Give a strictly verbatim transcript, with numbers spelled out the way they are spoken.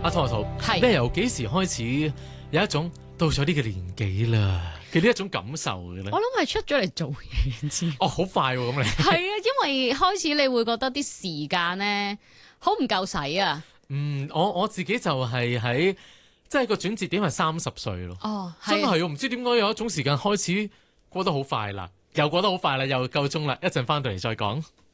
阿兔阿兔， 係你係由幾時開始有一種到咗呢個年紀啦嘅呢一種感受嘅咧？ 我諗係出咗嚟做嘢先。 哦，好快喎咁你。 係啊，因為開始你會覺得啲時間咧好唔夠使啊。 嗯，我我自己就係喺即係個轉折點係三十歲咯。 哦， 真係我唔知點解有一種時間開始過得好快啦，又過得好快啦，又夠鐘啦，一陣翻到嚟再講。